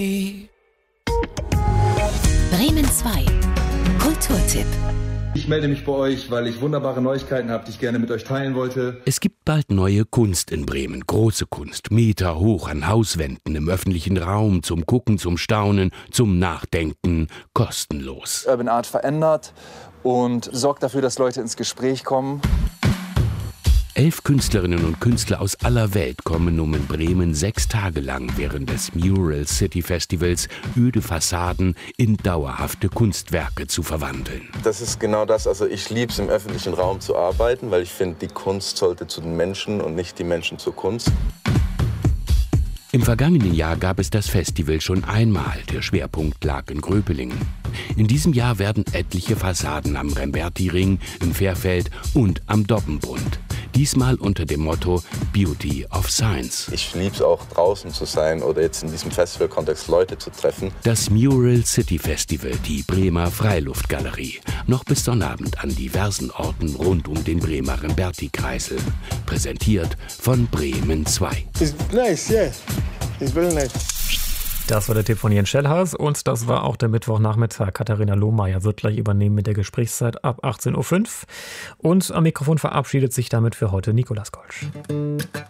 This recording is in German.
Bremen 2. Kulturtipp. Ich melde mich bei euch, weil ich wunderbare Neuigkeiten habe, die ich gerne mit euch teilen wollte. Es gibt bald neue Kunst in Bremen. Große Kunst, Meter hoch an Hauswänden, im öffentlichen Raum, zum Gucken, zum Staunen, zum Nachdenken, kostenlos. Urban Art verändert und sorgt dafür, dass Leute ins Gespräch kommen. 11 Künstlerinnen und Künstler aus aller Welt kommen um in Bremen 6 Tage lang während des Mural City Festivals öde Fassaden in dauerhafte Kunstwerke zu verwandeln. Das ist genau das. Also ich liebe es, im öffentlichen Raum zu arbeiten, weil ich finde, die Kunst sollte zu den Menschen und nicht die Menschen zur Kunst. Im vergangenen Jahr gab es das Festival schon einmal. Der Schwerpunkt lag in Gröpelingen. In diesem Jahr werden etliche Fassaden am Remberti-Ring, im Fährfeld und am Dobbenbund. Diesmal unter dem Motto Beauty of Science. Ich liebe es auch, draußen zu sein oder jetzt in diesem Festivalkontext Leute zu treffen. Das Mural City Festival, die Bremer Freiluftgalerie. Noch bis Sonnabend an diversen Orten rund um den Bremer Remberti-Kreisel. Präsentiert von Bremen 2. It's nice, yeah. It's very nice. Das war der Tipp von Jens Schellhaus und das war auch der Mittwochnachmittag. Katharina Lohmeier wird gleich übernehmen mit der Gesprächszeit ab 18.05 Uhr. Und am Mikrofon verabschiedet sich damit für heute Nicolas Golsch.